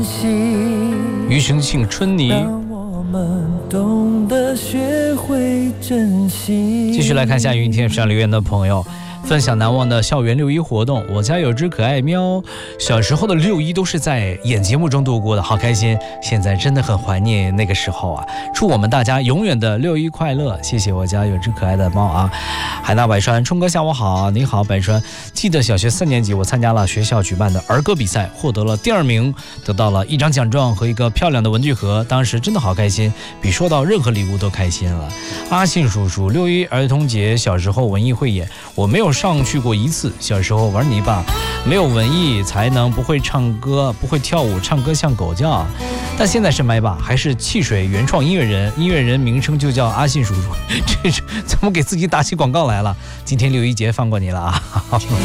庾澄庆春泥。继续来看下云天上留言的朋友分享难忘的校园六一活动。我家有只可爱喵，小时候的六一都是在演节目中度过的，好开心，现在真的很怀念那个时候啊！祝我们大家永远的六一快乐，谢谢我家有只可爱的猫啊！海纳百川，冲哥下午好，你好百川。记得小学3年级我参加了学校举办的儿歌比赛，获得了第2名，得到了1张奖状和一个漂亮的文具盒，当时真的好开心，比收到任何礼物都开心了。阿信叔叔，六一儿童节小时候文艺汇演，我没有上去过1次，小时候玩泥巴，没有文艺才能，不会唱歌，不会跳舞，唱歌像狗叫。但现在是麦霸，还是汽水原创音乐人，音乐人名称就叫阿信叔叔，这是怎么给自己打起广告来了？今天六一节放过你了啊！